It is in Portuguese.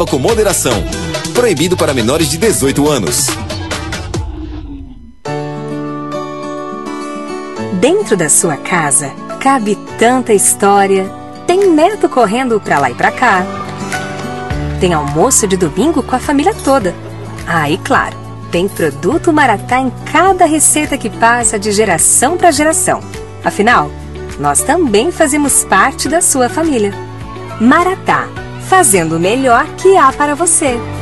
Com moderação. Proibido para menores de 18 anos. Dentro da sua casa, cabe tanta história. Tem neto correndo pra lá e pra cá. Tem almoço de domingo com a família toda. Ah, e claro, tem produto Maratá em cada receita que passa de geração para geração. Afinal, nós também fazemos parte da sua família. Maratá, fazendo o melhor que há para você.